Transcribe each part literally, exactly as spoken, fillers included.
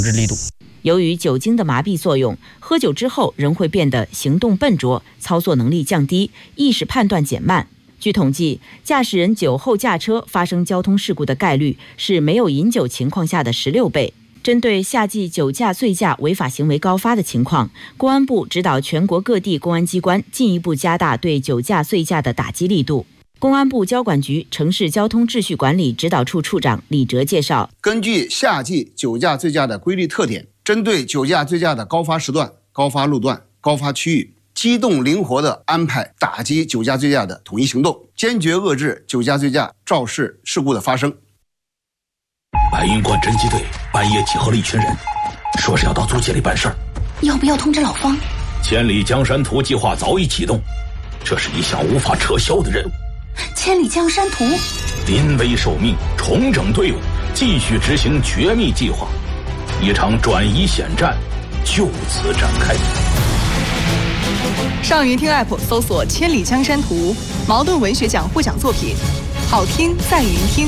制力度。 由于酒精的麻痹作用，喝酒之后人会变得行动笨拙，操作能力降低，意识判断减慢。据统计，驾驶人酒后驾车发生交通事故的概率是没有饮酒情况下的十六倍。针对夏季酒驾、醉驾违法行为高发的情况，公安部指导全国各地公安机关进一步加大对酒驾、醉驾的打击力度。公安部交管局城市交通秩序管理指导处处长李哲介绍， 根据夏季酒驾、醉驾的规律特点，针对酒驾、醉驾的高发时段、高发路段、高发区域，机动灵活地安排打击酒驾、醉驾的统一行动，坚决遏制酒驾、醉驾肇事事故的发生。 白云观侦缉队半夜集合了一群人，说是要到租界里办事儿。 要不要通知老方？ 千里江山图计划早已启动，这是一项无法撤销的任务。 千里江山图， 临危受命，重整队伍，继续执行绝密计划，一场转移险战就此展开。 上云听 App 搜索《千里江山图》，茅盾文学奖获奖作品，好听在云听。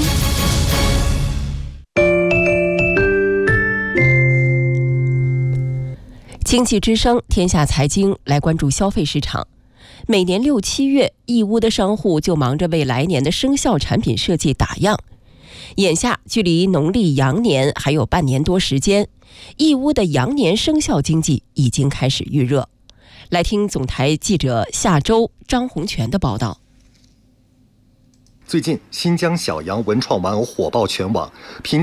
经济之声天下财经来关注消费市场。每年六七月，义乌的商户就忙着为来年的生肖产品设计打样。眼下距离农历羊年还有半年多时间，义乌的羊年生肖经济已经开始预热。来听总台记者夏周、张洪全的报道。 最近，新疆小羊文创玩偶火爆全网，凭